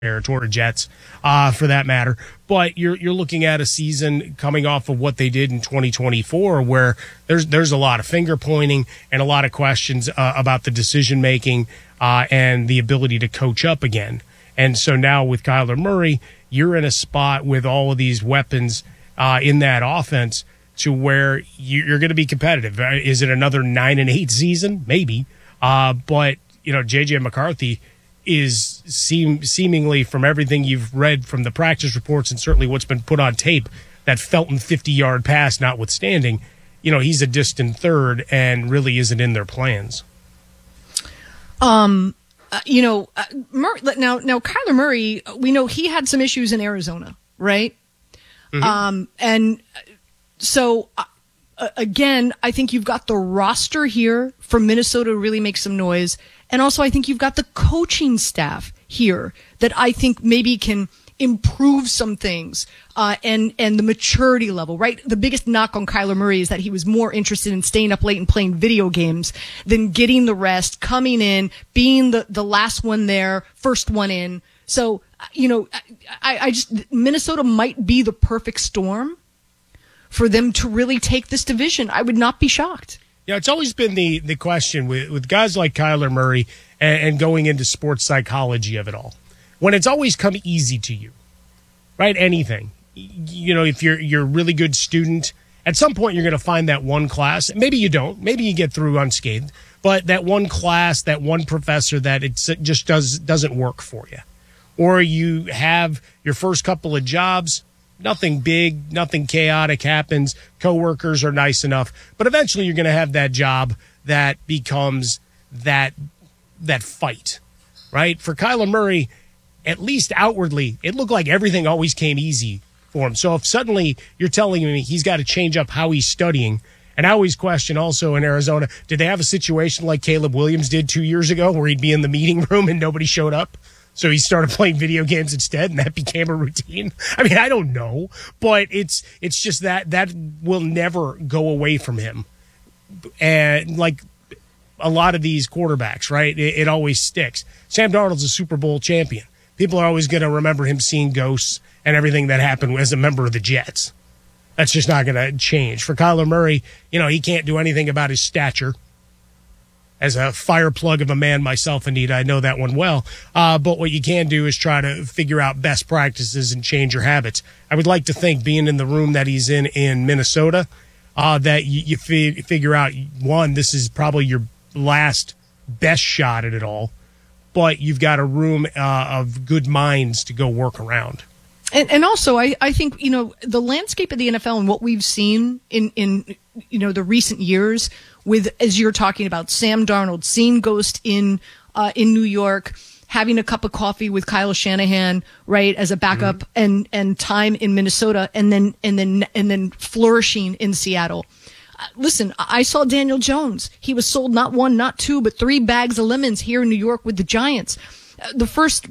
or Jets, for that matter. But you're looking at a season coming off of what they did in 2024, where there's a lot of finger pointing and a lot of questions about the decision making and the ability to coach up again. And so now with Kyler Murray, you're in a spot with all of these weapons in that offense to where you're going to be competitive. Is it another 9-8 season? Maybe. But J.J. McCarthy is seemingly, from everything you've read from the practice reports and certainly what's been put on tape, that Felton 50-yard pass notwithstanding, he's a distant third and really isn't in their plans. Now Kyler Murray, we know he had some issues in Arizona, right? Mm-hmm. And so again, I think you've got the roster here for Minnesota to really make some noise. And also I think you've got the coaching staff here that I think maybe can improve some things, and the maturity level, right? The biggest knock on Kyler Murray is that he was more interested in staying up late and playing video games than getting the rest, coming in, being the last one there, first one in. So, I just, Minnesota might be the perfect storm for them to really take this division. I would not be shocked. Yeah, it's always been the question with guys like Kyler Murray and going into sports psychology of it all. When it's always come easy to you, right? Anything. If you're a really good student, at some point you're going to find that one class. Maybe you don't. Maybe you get through unscathed. But that one class, that one professor that it just doesn't work for you. Or you have your first couple of jobs, nothing big, nothing chaotic happens. Coworkers are nice enough. But eventually you're going to have that job that becomes that fight, right? For Kyler Murray, at least outwardly, it looked like everything always came easy for him. So if suddenly you're telling me he's got to change up how he's studying, and I always question also in Arizona, did they have a situation like Caleb Williams did 2 years ago where he'd be in the meeting room and nobody showed up? So he started playing video games instead, and that became a routine. I mean, I don't know, but it's just that will never go away from him. And like a lot of these quarterbacks, right, it always sticks. Sam Darnold's a Super Bowl champion. People are always going to remember him seeing ghosts and everything that happened as a member of the Jets. That's just not going to change. For Kyler Murray, he can't do anything about his stature. As a fire plug of a man myself, Anita, I know that one well. But what you can do is try to figure out best practices and change your habits. I would like to think, being in the room that he's in Minnesota, that you figure out, one, this is probably your last best shot at it all. But you've got a room of good minds to go work around. And also, I think, the landscape of the NFL and what we've seen in the recent years with, as you're talking about, Sam Darnold, seeing ghost in New York, having a cup of coffee with Kyle Shanahan, right, as a backup, and time in Minnesota, and then flourishing in Seattle. Listen, I saw Daniel Jones. He was sold not one, not two, but 3 bags of lemons here in New York with the Giants. The first,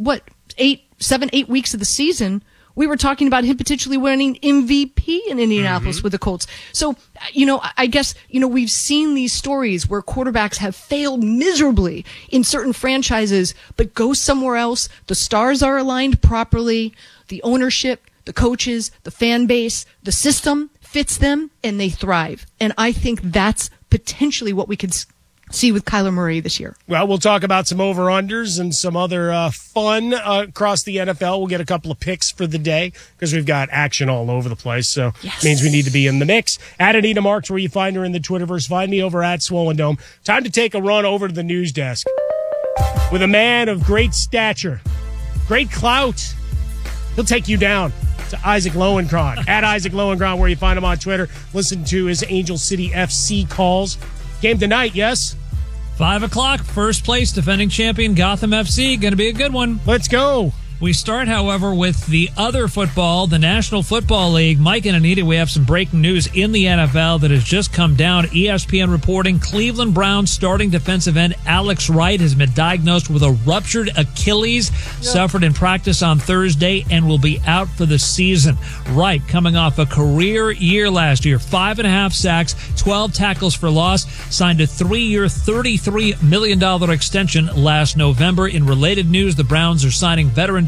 7-8 weeks of the season, we were talking about him potentially winning MVP in Indianapolis with the Colts. So, I guess, we've seen these stories where quarterbacks have failed miserably in certain franchises, but go somewhere else. The stars are aligned properly. The ownership, the coaches, the fan base, the system fits them, and they thrive. And I think that's potentially what we could see with Kyler Murray this year. Well, we'll talk about some over-unders and some other fun across the NFL. We'll get a couple of picks for the day because we've got action all over the place. So it means we need to be in the mix. At Anita Marks, where you find her in the Twitterverse. Find me over at Swollen Dome. Time to take a run over to the news desk with a man of great stature, great clout. He'll take you down to Isaac Lowenkron. At Isaac Lowenkron, where you find him on Twitter. Listen to his Angel City FC calls. Game tonight, yes? 5 o'clock, first place, defending champion Gotham FC. Going to be a good one. Let's go. We start, however, with the other football, the National Football League. Mike and Anita, we have some breaking news in the NFL that has just come down. ESPN reporting Cleveland Browns starting defensive end Alex Wright has been diagnosed with a ruptured Achilles, suffered in practice on Thursday, and will be out for the season. Wright, coming off a career year last year, 5.5 sacks, 12 tackles for loss, signed a 3-year, $33 million extension last November. In related news, the Browns are signing veteran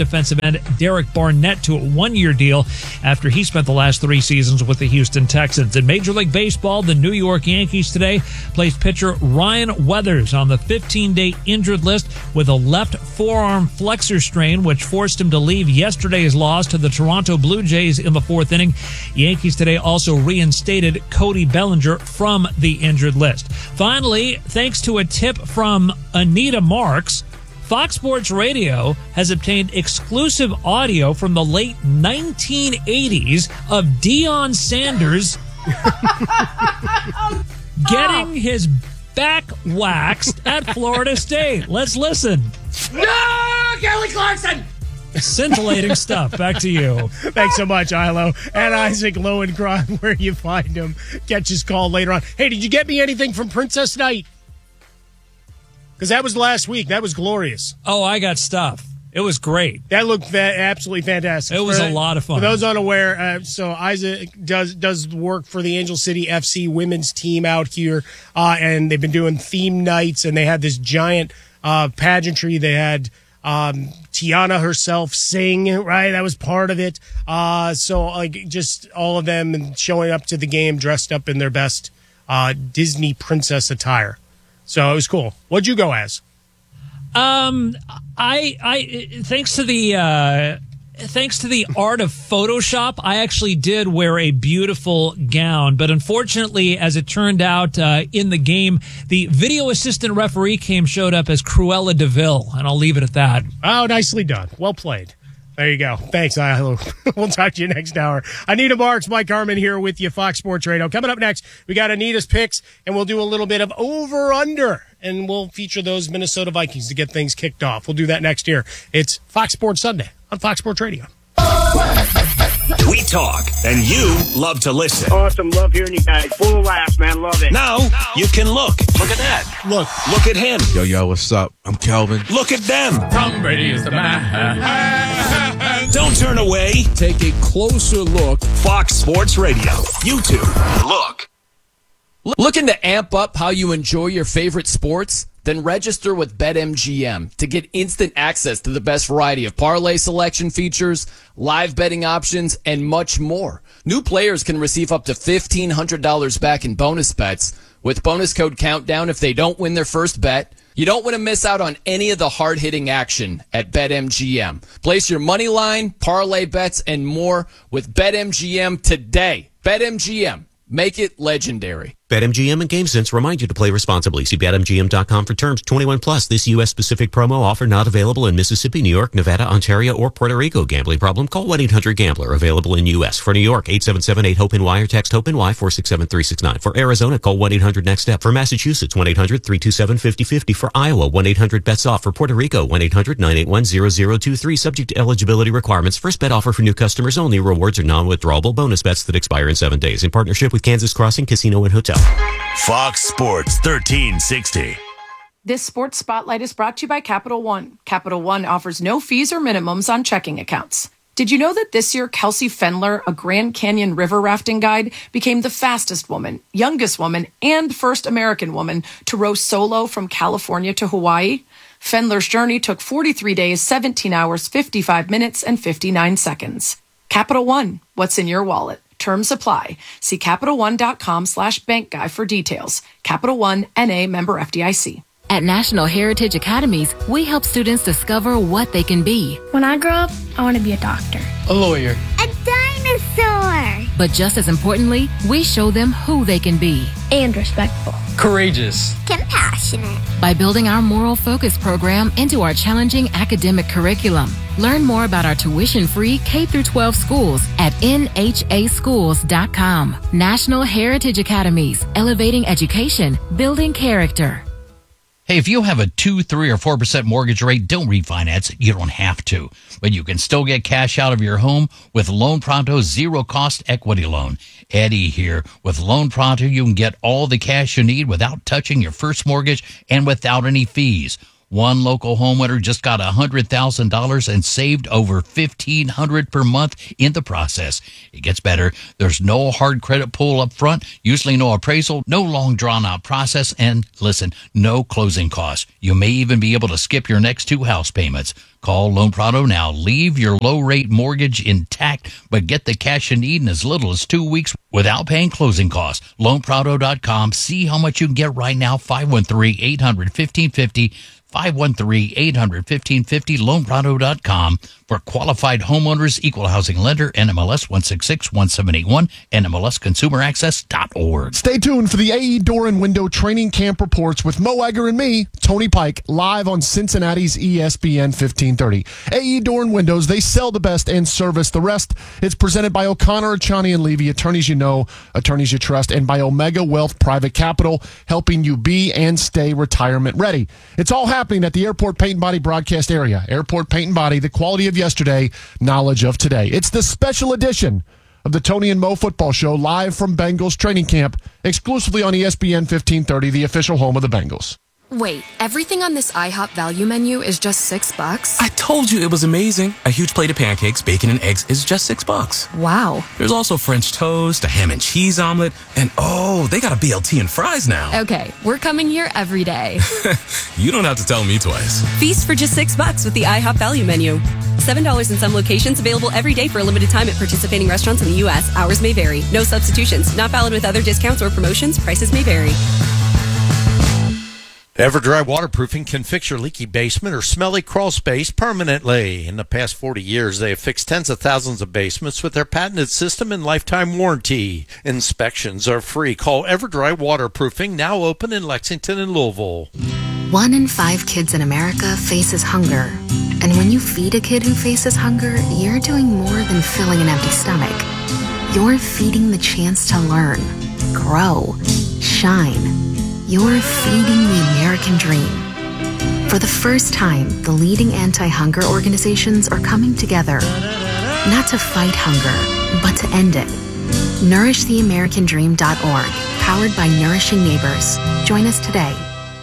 defensive end Derek Barnett to a 1-year deal after he spent the last 3 seasons with the Houston Texans. In Major League Baseball, the New York Yankees today placed pitcher Ryan Weathers on the 15-day injured list with a left forearm flexor strain, which forced him to leave yesterday's loss to the Toronto Blue Jays in the 4th inning. Yankees today also reinstated Cody Bellinger from the injured list. Finally, thanks to a tip from Anita Marks, Fox Sports Radio has obtained exclusive audio from the late 1980s of Deion Sanders getting his back waxed at Florida State. Let's listen. No, Kelly Clarkson! Scintillating stuff. Back to you. Thanks so much, Ilo. And Isaac Lowenkron, where you find him. Catch his call later on. Hey, did you get me anything from Princess Night? Because that was last week. That was glorious. Oh, I got stuff. It was great. That looked absolutely fantastic. It was a lot of fun. For those unaware, so Isaac does work for the Angel City FC women's team out here, and they've been doing theme nights, and they had this giant pageantry. They had Tiana herself sing, right? That was part of it. So like just all of them and showing up to the game dressed up in their best Disney princess attire. So it was cool. What'd you go as? I thanks to the art of Photoshop, I actually did wear a beautiful gown, but unfortunately, as it turned out in the game, the video assistant referee showed up as Cruella de Vil, and I'll leave it at that. Oh, nicely done. Well played. There you go. Thanks, Ilo. We'll talk to you next hour. Anita Marks, Mike Harmon here with you, Fox Sports Radio. Coming up next, we got Anita's picks, and we'll do a little bit of over-under, and we'll feature those Minnesota Vikings to get things kicked off. We'll do that next year. It's Fox Sports Sunday on Fox Sports Radio. We talk, and you love to listen. Awesome. Love hearing you guys. Full of laughs, man. Love it. Now you can look. Look at that. Look at him. Yo, what's up? I'm Kelvin. Look at them. Tom Brady is the man. Don't turn away. Take a closer look. Fox Sports Radio. YouTube. Look. Looking to amp up how you enjoy your favorite sports? Then register with BetMGM to get instant access to the best variety of parlay selection features, live betting options, and much more. New players can receive up to $1,500 back in bonus bets with bonus code COUNTDOWN if they don't win their first bet. You don't want to miss out on any of the hard-hitting action at BetMGM. Place your money line, parlay bets, and more with BetMGM today. BetMGM. Make it legendary. BetMGM and GameSense remind you to play responsibly. See BetMGM.com for terms. 21 plus. This U.S.-specific promo offer not available in Mississippi, New York, Nevada, Ontario, or Puerto Rico. Gambling problem? Call 1-800-GAMBLER. Available in U.S. For New York, 877-8-HOPE-NY or text HOPE-NY 467-369. For Arizona, call 1-800-NEXT-STEP. For Massachusetts, 1-800-327-5050. For Iowa, 1-800-BETS-OFF. For Puerto Rico, 1-800-981-0023. Subject to eligibility requirements. First bet offer for new customers only. Rewards are non-withdrawable bonus bets that expire in 7 days. In partnership with Kansas Crossing Casino and Hotel. Fox Sports 1360. This sports spotlight is brought to you by Capital One. Capital One offers no fees or minimums on checking accounts. Did you know that this year Kelsey Fendler, a Grand Canyon river rafting guide, became the fastest woman, youngest woman, and first American woman to row solo from California to Hawaii? Fendler's journey took 43 days, 17 hours, 55 minutes, and 59 seconds. Capital One, what's in your wallet? Terms apply. See CapitalOne.com/bankguy for details. Capital One, N.A. member FDIC. At National Heritage Academies, we help students discover what they can be. When I grow up, I want to be a doctor. A lawyer. A dinosaur. But just as importantly, we show them who they can be. And respectful. Courageous. Compassionate. By building our Moral Focus program into our challenging academic curriculum. Learn more about our tuition-free K-12 schools at NHAschools.com. National Heritage Academies, elevating education, building character. Hey, if you have a 2, 3, or 4% mortgage rate, don't refinance. You don't have to. But you can still get cash out of your home with Loan Pronto's zero-cost equity loan. Eddie here. With Loan Pronto, you can get all the cash you need without touching your first mortgage and without any fees. One local homeowner just got $100,000 and saved over $1,500 per month in the process. It gets better. There's no hard credit pull up front, usually no appraisal, no long drawn out process, and listen, no closing costs. You may even be able to skip your next 2 house payments. Call Loan Pronto now. Leave your low-rate mortgage intact, but get the cash you need in as little as 2 weeks without paying closing costs. LoanPronto.com. See how much you can get right now. 513-800-1550. 513-800-1550. LoanPronto.com. For qualified homeowners, equal housing lender, NMLS 1661781, NMLSconsumeraccess.org. Stay tuned for the AE Door and Window Training Camp reports with Mo Egger and me, Tony Pike, live on Cincinnati's ESPN 1530. AE Door and Windows, they sell the best and service the rest. It's presented by O'Connor, Achani, and Levy, attorneys you know, attorneys you trust, and by Omega Wealth Private Capital, helping you be and stay retirement ready. It's all happening at the Airport Paint and Body broadcast area. Airport Paint and Body, the quality of yesterday, knowledge of today. It's the special edition of the Tony and Mo Football Show, live from Bengals training camp, exclusively on ESPN 1530, the official home of the Bengals. Wait, everything on this IHOP value menu is just $6? I told you it was amazing. A huge plate of pancakes, bacon, and eggs is just $6. Wow. There's also French toast, a ham and cheese omelet, and oh, they got a BLT and fries now. Okay, we're coming here every day. You don't have to tell me twice. Feast for just $6 with the IHOP value menu. $7 in some locations, available every day for a limited time at participating restaurants in the U.S. Hours may vary. No substitutions. Not valid with other discounts or promotions. Prices may vary. EverDry Waterproofing can fix your leaky basement or smelly crawl space permanently. In the past 40 years, they have fixed tens of thousands of basements with their patented system and lifetime warranty. Inspections are free. Call EverDry Waterproofing, now open in Lexington and Louisville. 1 in 5 kids in America faces hunger. And when you feed a kid who faces hunger, you're doing more than filling an empty stomach. You're feeding the chance to learn, grow, shine. You're feeding the American dream. For the first time, the leading anti-hunger organizations are coming together, not to fight hunger, but to end it. NourishTheAmericanDream.org, powered by Nourishing Neighbors. Join us today.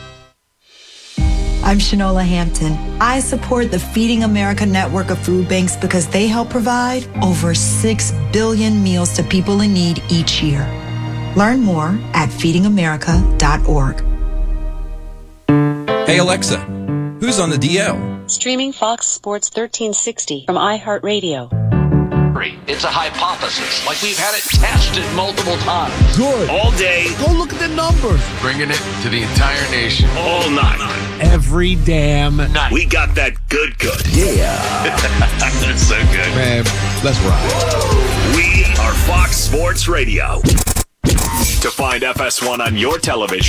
I'm Shanola Hampton. I support the Feeding America network of food banks because they help provide over 6 billion meals to people in need each year. Learn more at feedingamerica.org. Hey Alexa, who's on the DL? Streaming Fox Sports 1360 from iHeartRadio. It's a hypothesis, like we've had it tested multiple times. Good. All day. Go look at the numbers. Bringing it to the entire nation. All night. Every damn night. We got that good. Yeah. That's so good. Man, let's ride. We are Fox Sports Radio. To find FS1 on your television,